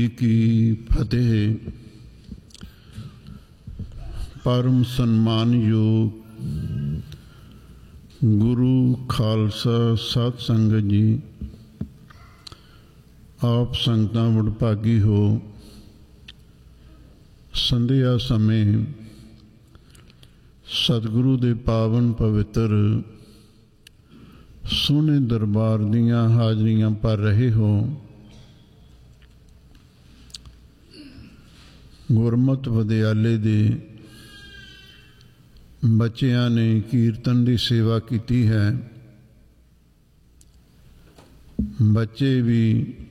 की फतेह। परम सन्मानयोग गुरु खालसा सत संगत जी, आप संगतां वडभागी हो। संध्या समय सतगुरु दे पावन पवित्र सोहने दरबार दियां हाजरियां भर रहे हो। गुरमत विद्यालय दे बच्चियां ने कीर्तन की सेवा की है। बच्चे भी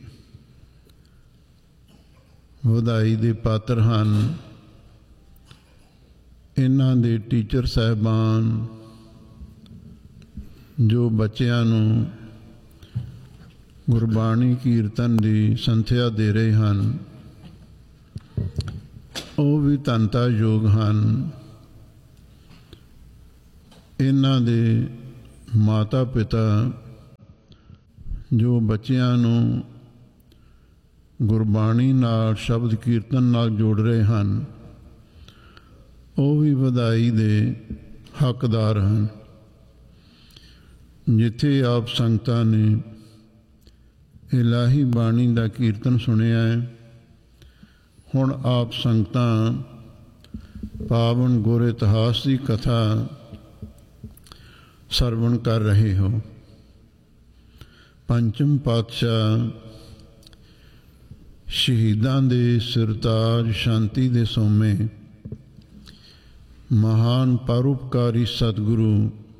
ਵਧਾਈ ਦੇ ਪਾਤਰ ਹਨ। ਇਹਨਾਂ ਦੇ ਟੀਚਰ ਸਾਹਿਬਾਨ ਜੋ ਬੱਚਿਆਂ ਨੂੰ ਗੁਰਬਾਣੀ ਕੀਰਤਨ ਦੀ ਸੰਥਿਆ ਦੇ ਰਹੇ ਹਨ, ਉਹ ਵੀ ਧੰਨਤਾਯੋਗ ਹਨ। ਇਹਨਾਂ ਦੇ ਮਾਤਾ ਪਿਤਾ ਜੋ ਬੱਚਿਆਂ ਨੂੰ ਗੁਰਬਾਣੀ ਨਾਲ ਸ਼ਬਦ ਕੀਰਤਨ ਨਾਲ ਜੋੜ ਰਹੇ ਹਨ, ਉਹ ਵੀ ਵਧਾਈ ਦੇ ਹੱਕਦਾਰ ਹਨ। ਜਿੱਥੇ ਆਪ ਸੰਗਤਾਂ ਨੇ ਇਲਾਹੀ ਬਾਣੀ ਦਾ ਕੀਰਤਨ ਸੁਣਿਆ ਹੈ, ਹੁਣ ਆਪ ਸੰਗਤਾਂ ਪਾਵਨ ਗੁਰ ਇਤਿਹਾਸ ਦੀ ਕਥਾ ਸਰਵਣ ਕਰ ਰਹੇ ਹੋ। ਪੰਚਮ ਪਾਤਸ਼ਾਹ ਸ਼ਹੀਦਾਂ ਦੇ ਸਿਰਤਾਜ ਸ਼ਾਂਤੀ ਦੇ ਸੋਮੇ ਮਹਾਨ ਪਰਉਪਕਾਰੀ ਸਤਿਗੁਰੂ,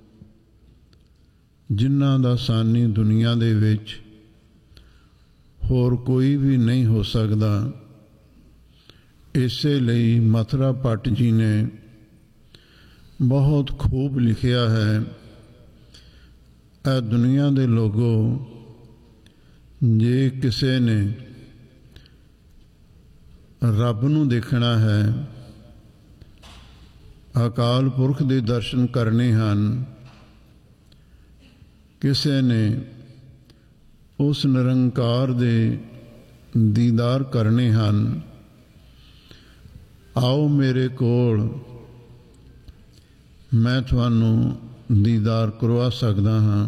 ਜਿਨ੍ਹਾਂ ਦਾ ਸਾਨੀ ਦੁਨੀਆ ਦੇ ਵਿੱਚ ਹੋਰ ਕੋਈ ਵੀ ਨਹੀਂ ਹੋ ਸਕਦਾ। ਇਸੇ ਲਈ ਮਥੁਰਾ ਭੱਟ ਜੀ ਨੇ ਬਹੁਤ ਖੂਬ ਲਿਖਿਆ ਹੈ, ਇਹ ਦੁਨੀਆ ਦੇ ਲੋਗੋ, ਜੇ ਕਿਸੇ ਨੇ ਰੱਬ ਨੂੰ ਦੇਖਣਾ ਹੈ, ਅਕਾਲ ਪੁਰਖ ਦੇ ਦਰਸ਼ਨ ਕਰਨੇ ਹਨ, ਕਿਸੇ ਨੇ ਉਸ ਨਿਰੰਕਾਰ ਦੇ ਦੀਦਾਰ ਕਰਨੇ ਹਨ, ਆਓ ਮੇਰੇ ਕੋਲ, ਮੈਂ ਤੁਹਾਨੂੰ ਦੀਦਾਰ ਕਰਵਾ ਸਕਦਾ ਹਾਂ।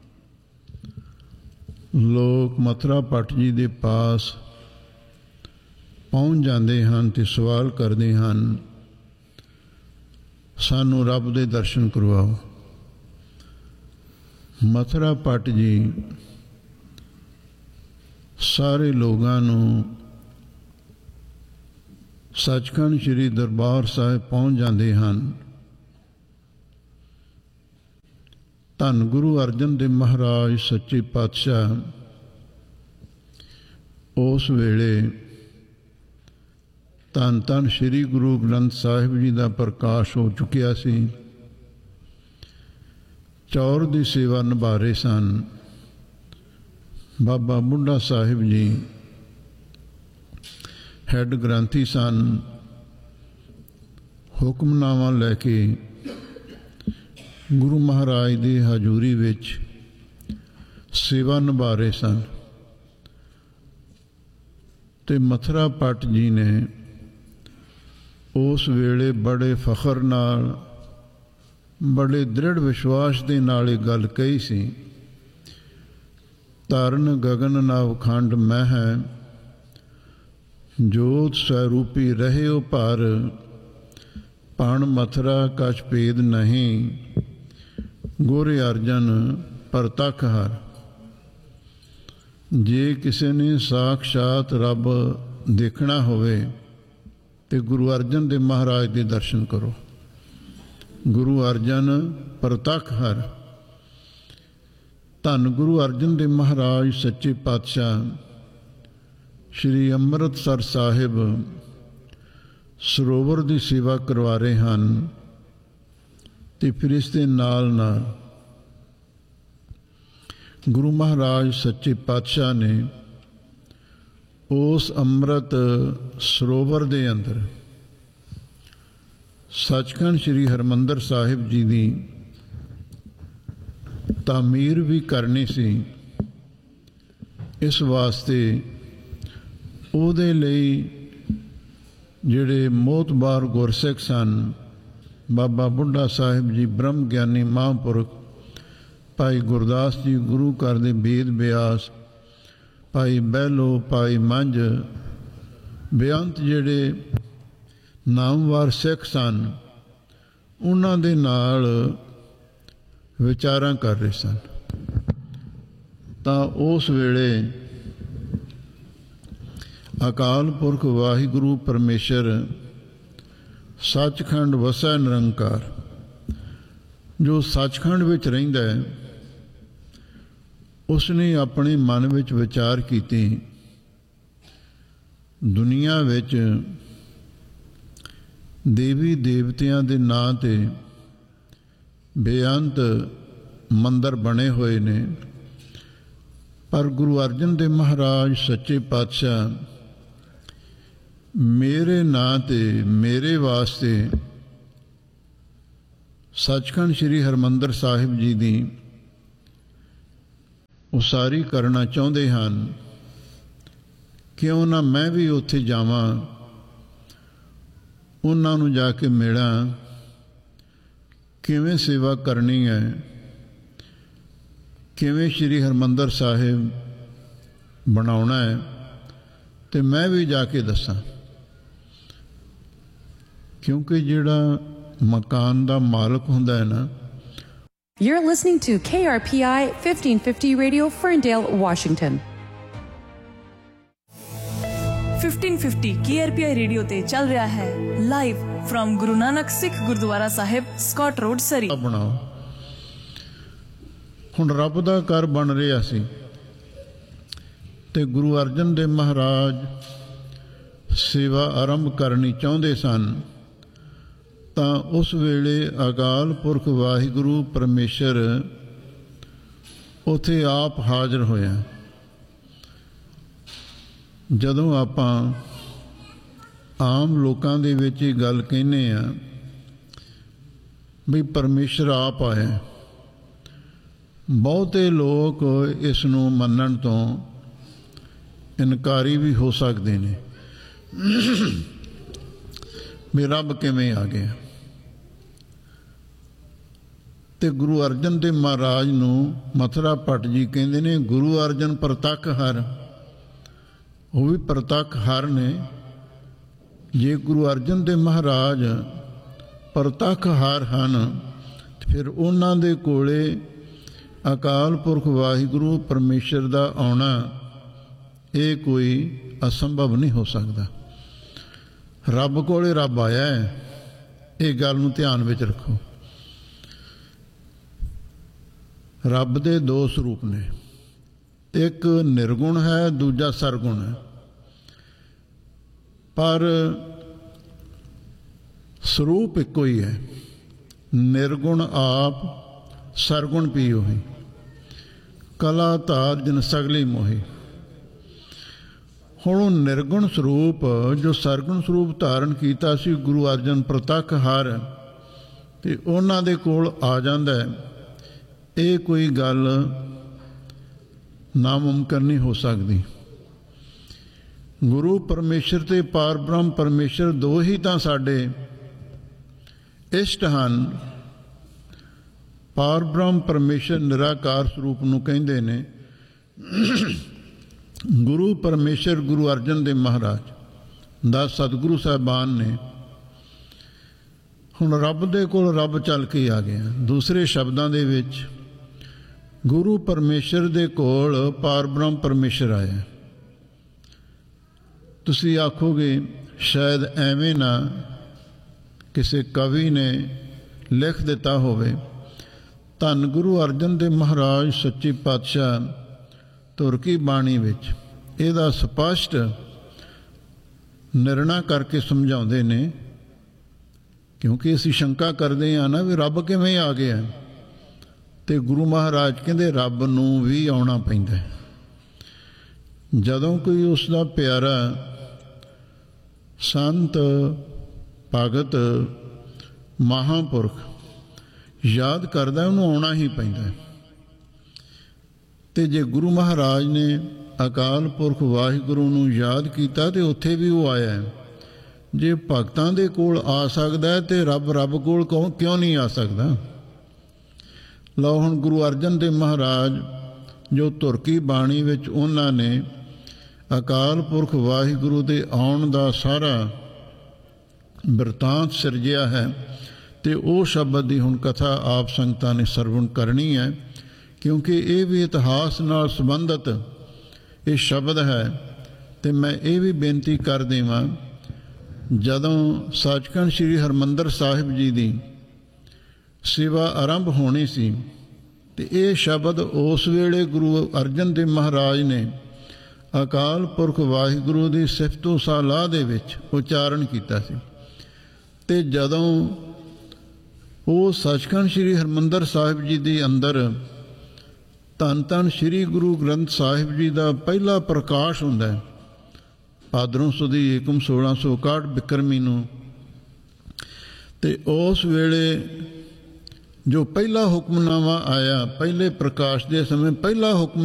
ਲੋਕ ਮਥੁਰਾ ਭੱਟ ਜੀ ਦੇ ਪਾਸ ਪਹੁੰਚ ਜਾਂਦੇ ਹਨ ਅਤੇ ਸਵਾਲ ਕਰਦੇ ਹਨ, ਸਾਨੂੰ ਰੱਬ ਦੇ ਦਰਸ਼ਨ ਕਰਵਾਓ। ਮਥੁਰਾ ਭੱਟ ਜੀ ਸਾਰੇ ਲੋਕਾਂ ਨੂੰ ਸੱਚਖੰਡ ਸ੍ਰੀ ਦਰਬਾਰ ਸਾਹਿਬ ਪਹੁੰਚ ਜਾਂਦੇ ਹਨ। ਧੰਨ ਗੁਰੂ ਅਰਜਨ ਦੇਵ ਮਹਾਰਾਜ ਸੱਚੇ ਪਾਤਸ਼ਾਹ ਉਸ ਵੇਲੇ ਧੰਨ ਧੰਨ ਸ਼੍ਰੀ ਗੁਰੂ ਗ੍ਰੰਥ ਸਾਹਿਬ ਜੀ ਦਾ ਪ੍ਰਕਾਸ਼ ਹੋ ਚੁੱਕਿਆ ਸੀ। ਚੌਰ ਦੀ ਸੇਵਾ ਨਿਭਾ ਰਹੇ ਸਨ। ਬਾਬਾ ਬੁੱਢਾ ਸਾਹਿਬ ਜੀ ਹੈੱਡ ਗ੍ਰੰਥੀ ਸਨ। ਹੁਕਮਨਾਮਾ ਲੈ ਕੇ ਗੁਰੂ ਮਹਾਰਾਜ ਦੀ ਹਜ਼ੂਰੀ ਵਿੱਚ ਸੇਵਾ ਨਿਭਾ ਰਹੇ ਸਨ ਅਤੇ ਮਥੁਰਾ ਭੱਟ ਜੀ ਨੇ ਉਸ ਵੇਲੇ ਬੜੇ ਫਖਰ ਨਾਲ, ਬੜੇ ਦ੍ਰਿੜ ਵਿਸ਼ਵਾਸ ਦੇ ਨਾਲ ਇਹ ਗੱਲ ਕਹੀ ਸੀ, ਧਰਨ ਗਗਨ ਨਵਖੰਡ ਮੈਂ ਹੈ, ਜੋਤ ਸਵਰੂਪੀ ਰਹਿਓ ਭਾਰ, ਭਣ ਮਥੁਰਾ ਕਛ ਭੇਦ ਨਹੀਂ, ਗੁਰ ਅਰਜਨ ਪ੍ਰਤੱਖ ਹਰ। ਜੇ ਕਿਸੇ ਨੇ ਸਾਖਸ਼ਾਤ ਰੱਬ ਦੇਖਣਾ ਹੋਵੇ ਤੇ ਗੁਰੂ ਅਰਜਨ ਦੇਵ ਮਹਾਰਾਜ ਦੇ ਦਰਸ਼ਨ ਕਰੋ। ਗੁਰੂ ਅਰਜਨ ਪ੍ਰਤੱਖ ਹਰ। ਧੰਨ ਗੁਰੂ ਅਰਜਨ ਦੇਵ ਮਹਾਰਾਜ ਸੱਚੇ ਪਾਤਸ਼ਾਹ ਸ਼੍ਰੀ ਅੰਮ੍ਰਿਤਸਰ ਸਾਹਿਬ ਸਰੋਵਰ ਦੀ ਸੇਵਾ ਕਰਵਾ ਰਹੇ ਹਨ ਅਤੇ ਫਿਰ ਇਸ ਦੇ ਨਾਲ ਨਾਲ ਗੁਰੂ ਮਹਾਰਾਜ ਸੱਚੇ ਪਾਤਸ਼ਾਹ ਨੇ ਉਸ ਅੰਮ੍ਰਿਤ ਸਰੋਵਰ ਦੇ ਅੰਦਰ ਸੱਚਖੰਡ ਸ੍ਰੀ ਹਰਿਮੰਦਰ ਸਾਹਿਬ ਜੀ ਦੀ ਤਾਮੀਰ ਵੀ ਕਰਨੀ ਸੀ। ਇਸ ਵਾਸਤੇ ਉਹਦੇ ਲਈ ਜਿਹੜੇ ਮੋਹਤਬਾਰ ਗੁਰਸਿੱਖ ਸਨ, ਬਾਬਾ ਬੁੱਢਾ ਸਾਹਿਬ ਜੀ ਬ੍ਰਹਮ ਗਿਆਨੀ ਮਹਾਂਪੁਰਖ, ਭਾਈ ਗੁਰਦਾਸ ਜੀ ਗੁਰੂ ਘਰ ਦੇ ਬੇਦ ਬਿਆਸ, ਭਾਈ ਬਹਿਲੋ, ਭਾਈ ਮੰਝ, ਬੇਅੰਤ ਜਿਹੜੇ ਨਾਮਵਾਰ ਸਿੱਖ ਸਨ, ਉਹਨਾਂ ਦੇ ਨਾਲ ਵਿਚਾਰਾਂ ਕਰ ਰਹੇ ਸਨ। ਤਾਂ ਉਸ ਵੇਲੇ ਅਕਾਲ ਪੁਰਖ ਵਾਹਿਗੁਰੂ ਪਰਮੇਸ਼ਰ ਸੱਚਖੰਡ ਵਸੈ ਨਿਰੰਕਾਰ, ਜੋ ਸੱਚਖੰਡ ਵਿੱਚ ਰਹਿੰਦਾ ਹੈ, ਉਸਨੇ ਆਪਣੇ ਮਨ ਵਿੱਚ ਵਿਚਾਰ ਕੀਤੀ, ਦੁਨੀਆ ਵਿੱਚ ਦੇਵੀ ਦੇਵਤਿਆਂ ਦੇ ਨਾਂ 'ਤੇ ਬੇਅੰਤ ਮੰਦਰ ਬਣੇ ਹੋਏ ਨੇ, ਪਰ ਗੁਰੂ ਅਰਜਨ ਦੇਵ ਮਹਾਰਾਜ ਸੱਚੇ ਪਾਤਸ਼ਾਹ ਮੇਰੇ ਨਾਂ 'ਤੇ, ਮੇਰੇ ਵਾਸਤੇ ਸੱਚਖੰਡ ਸ੍ਰੀ ਹਰਿਮੰਦਰ ਸਾਹਿਬ ਜੀ ਦੀ ਉਸਾਰੀ ਕਰਨਾ ਚਾਹੁੰਦੇ ਹਨ। ਕਿਉਂ ਨਾ ਮੈਂ ਵੀ ਉੱਥੇ ਜਾਵਾਂ, ਉਹਨਾਂ ਨੂੰ ਜਾ ਕੇ ਮਿਲਾਂ, ਕਿਵੇਂ ਸੇਵਾ ਕਰਨੀ ਹੈ, ਕਿਵੇਂ ਸ੍ਰੀ ਹਰਿਮੰਦਰ ਸਾਹਿਬ ਬਣਾਉਣਾ ਹੈ, ਤੇ ਮੈਂ ਵੀ ਜਾ ਕੇ ਦੱਸਾਂ। ਕਿਉਂਕਿ ਜਿਹੜਾ ਮਕਾਨ ਦਾ ਮਾਲਕ ਹੁੰਦਾ ਹੈ ਨਾ। You're listening to KRPI 1550 Radio, Ferndale, Washington. 1550 KRPI radio ਤੇ ਚੱਲ ਰਿਹਾ ਹੈ ਲਾਈਵ ਫਰਮ ਗੁਰੂ ਨਾਨਕ ਸਿੱਖ ਗੁਰਦੁਆਰਾ ਸਾਹਿਬ, ਸਕਾਟ ਰੋਡ, ਸਰੀ। ਬਣਾਓ। ਹੁਣ ਰੱਬ ਦਾ ਘਰ ਬਣ ਰਿਹਾ ਸੀ ਤੇ ਗੁਰੂ ਅਰਜਨ ਦੇਵ ਮਹਾਰਾਜ ਸੇਵਾ ਆਰੰਭ ਕਰਨੀ ਚਾਹੁੰਦੇ ਸਨ। ਤਾਂ ਉਸ ਵੇਲੇ ਅਕਾਲ ਪੁਰਖ ਵਾਹਿਗੁਰੂ ਪਰਮੇਸ਼ਰ ਉੱਥੇ ਆਪ ਹਾਜ਼ਰ ਹੋਇਆ। ਜਦੋਂ ਆਪਾਂ ਆਮ ਲੋਕਾਂ ਦੇ ਵਿੱਚ ਇਹ ਗੱਲ ਕਹਿੰਦੇ ਆ ਵੀ ਪਰਮੇਸ਼ਰ ਆਪ ਆਇਆ, ਬਹੁਤੇ ਲੋਕ ਇਸ ਨੂੰ ਮੰਨਣ ਤੋਂ ਇਨਕਾਰੀ ਵੀ ਹੋ ਸਕਦੇ ਨੇ ਵੀ ਰੱਬ ਕਿਵੇਂ ਆ ਗਿਆ। ਤੇ ਗੁਰੂ ਅਰਜਨ ਦੇਵ ਮਹਾਰਾਜ ਨੂੰ ਮਥੁਰਾ ਭੱਟ ਜੀ ਕਹਿੰਦੇ ਨੇ ਗੁਰੂ ਅਰਜਨ ਪ੍ਰਤੱਖ ਹਰ, ਉਹ ਵੀ ਪ੍ਰਤੱਖ ਹਰ ਨੇ। ਜੇ ਗੁਰੂ ਅਰਜਨ ਦੇਵ ਮਹਾਰਾਜ ਪ੍ਰਤੱਖ ਹਰ ਹਨ, ਫਿਰ ਉਹਨਾਂ ਦੇ ਕੋਲੇ ਅਕਾਲ ਪੁਰਖ ਵਾਹਿਗੁਰੂ ਪਰਮੇਸ਼ਰ ਦਾ ਆਉਣਾ ਇਹ ਕੋਈ ਅਸੰਭਵ ਨਹੀਂ ਹੋ ਸਕਦਾ। ਰੱਬ ਕੋਲੇ ਰੱਬ ਆਇਆ ਹੈ, ਇਹ ਗੱਲ ਨੂੰ ਧਿਆਨ ਵਿੱਚ ਰੱਖੋ। ਰੱਬ ਦੇ ਦੋ ਸਰੂਪ ਨੇ, ਇੱਕ ਨਿਰਗੁਣ ਹੈ, ਦੂਜਾ ਸਰਗੁਣ ਹੈ। ਪਰ ਸਰੂਪ ਇੱਕੋ ਹੀ ਹੈ। ਨਿਰਗੁਣ ਆਪ, ਸਰਗੁਣ ਪੀ ਉਹੀ, ਕਲਾ ਧਾਰ ਜਿਨ ਸਗਲੀ ਮੋਹੀ। ਹੁਣ ਉਹ ਨਿਰਗੁਣ ਸਰੂਪ ਜੋ ਸਰਗੁਣ ਸਰੂਪ ਧਾਰਨ ਕੀਤਾ ਸੀ ਗੁਰੂ ਅਰਜਨ ਪ੍ਰਤੱਖ ਹਰ, ਤੇ ਉਹਨਾਂ ਦੇ ਕੋਲ ਆ ਜਾਂਦਾ ਹੈ। ਇਹ ਕੋਈ ਗੱਲ ਨਾਮੁਮਕਿਨ ਨਹੀਂ ਹੋ ਸਕਦੀ। ਗੁਰੂ ਪਰਮੇਸ਼ਰ ਤੇ ਪਾਰ ਬ੍ਰਹਮ ਪਰਮੇਸ਼ਰ ਦੋ ਹੀ ਤਾਂ ਸਾਡੇ ਇਸ਼ਟ ਹਨ। ਪਾਰ ਬ੍ਰਹਮ ਪਰਮੇਸ਼ਰ ਨਿਰਾਕਾਰ ਸਰੂਪ ਨੂੰ ਕਹਿੰਦੇ ਨੇ। ਗੁਰੂ ਪਰਮੇਸ਼ਰ ਗੁਰੂ ਅਰਜਨ ਦੇਵ ਮਹਾਰਾਜ ਦਾ ਸਤਿਗੁਰੂ ਸਾਹਿਬਾਨ ਨੇ। ਹੁਣ ਰੱਬ ਦੇ ਕੋਲ ਰੱਬ ਚੱਲ ਕੇ ਆ ਗਿਆ। ਦੂਸਰੇ ਸ਼ਬਦਾਂ ਦੇ ਵਿੱਚ ਗੁਰੂ ਪਰਮੇਸ਼ਰ ਦੇ ਕੋਲ ਪਾਰ ਬ੍ਰਹਮ ਪਰਮੇਸ਼ਰ ਆਇਆ। ਤੁਸੀਂ ਆਖੋਗੇ ਸ਼ਾਇਦ ਐਵੇਂ ਨਾ ਕਿਸੇ ਕਵੀ ਨੇ ਲਿਖ ਦਿੱਤਾ ਹੋਵੇ। ਧੰਨ ਗੁਰੂ ਅਰਜਨ ਦੇਵ ਮਹਾਰਾਜ ਸੱਚੇ ਪਾਤਸ਼ਾਹ ਧੁਰ ਕੀ ਬਾਣੀ ਵਿੱਚ ਇਹਦਾ ਸਪਸ਼ਟ ਨਿਰਣਾ ਕਰਕੇ ਸਮਝਾਉਂਦੇ ਨੇ। ਕਿਉਂਕਿ ਅਸੀਂ ਸ਼ੰਕਾ ਕਰਦੇ ਹਾਂ ਨਾ ਵੀ ਰੱਬ ਕਿਵੇਂ ਆ ਗਿਆ, ਤੇ ਗੁਰੂ ਮਹਾਰਾਜ ਕਹਿੰਦੇ ਰੱਬ ਨੂੰ ਵੀ ਆਉਣਾ ਪੈਂਦਾ। ਜਦੋਂ ਕੋਈ ਉਸ ਦਾ ਪਿਆਰਾ ਸੰਤ ਭਗਤ ਮਹਾਂਪੁਰਖ ਯਾਦ ਕਰਦਾ, ਉਹਨੂੰ ਆਉਣਾ ਹੀ ਪੈਂਦਾ। ਤੇ ਜੇ ਗੁਰੂ ਮਹਾਰਾਜ ਨੇ ਅਕਾਲ ਪੁਰਖ ਵਾਹਿਗੁਰੂ ਨੂੰ ਯਾਦ ਕੀਤਾ ਤੇ ਉੱਥੇ ਵੀ ਉਹ ਆਇਆ ਹੈ। ਜੇ ਭਗਤਾਂ ਦੇ ਕੋਲ ਆ ਸਕਦਾ ਹੈ ਤੇ ਰੱਬ ਕੋਲ ਕਿਉਂ ਨਹੀਂ ਆ ਸਕਦਾ। ਲਓ ਹੁਣ ਗੁਰੂ ਅਰਜਨ ਦੇਵ ਮਹਾਰਾਜ ਜੋ ਤੁਰਕੀ ਬਾਣੀ ਵਿੱਚ ਉਹਨਾਂ ਨੇ ਅਕਾਲ ਪੁਰਖ ਵਾਹਿਗੁਰੂ ਦੇ ਆਉਣ ਦਾ ਸਾਰਾ ਬਿਰਤਾਂਤ ਸਿਰਜਿਆ ਹੈ ਤੇ ਉਹ ਸ਼ਬਦ ਦੀ ਹੁਣ ਕਥਾ ਆਪ ਸੰਗਤਾਂ ਨੇ ਸਰਵਣ ਕਰਨੀ ਹੈ, ਕਿਉਂਕਿ ਇਹ ਵੀ ਇਤਿਹਾਸ ਨਾਲ ਸੰਬੰਧਿਤ ਇਹ ਸ਼ਬਦ ਹੈ। ਤੇ ਮੈਂ ਇਹ ਵੀ ਬੇਨਤੀ ਕਰ ਦੇਵਾਂ, ਜਦੋਂ ਸੱਚਖੰਡ ਸ੍ਰੀ ਹਰਿਮੰਦਰ ਸਾਹਿਬ ਜੀ ਦੀ ਸੇਵਾ ਆਰੰਭ ਹੋਣੀ ਸੀ ਤੇ ਇਹ ਸ਼ਬਦ ਉਸ ਵੇਲੇ ਗੁਰੂ ਅਰਜਨ ਦੇਵ ਮਹਾਰਾਜ ਨੇ ਅਕਾਲ ਪੁਰਖ ਵਾਹਿਗੁਰੂ ਦੀ ਸਿਫਤੋ ਸਲਾਹ ਦੇ ਵਿੱਚ ਉਚਾਰਨ ਕੀਤਾ ਸੀ। ਤੇ ਜਦੋਂ ਉਹ ਸੱਚਖੰਡ ਸ੍ਰੀ ਹਰਿਮੰਦਰ ਸਾਹਿਬ ਜੀ ਦੇ ਅੰਦਰ ਧੰਨ ਧੰਨ ਸ੍ਰੀ ਗੁਰੂ ਗ੍ਰੰਥ ਸਾਹਿਬ ਜੀ ਦਾ ਪਹਿਲਾ ਪ੍ਰਕਾਸ਼ ਹੁੰਦਾ ਹੈ, ਭਾਦਰੋਂ ਸੁਦੀ ਏਕਮ 1661 ਬਿਕਰਮੀ ਨੂੰ, ਤੇ ਉਸ ਵੇਲੇ ਜੋ ਪਹਿਲਾ ਹੁਕਮਨਾਮਾ ਆਇਆ, ਪਹਿਲੇ ਪ੍ਰਕਾਸ਼ ਦੇ ਸਮੇਂ ਪਹਿਲਾ ਹੁਕਮ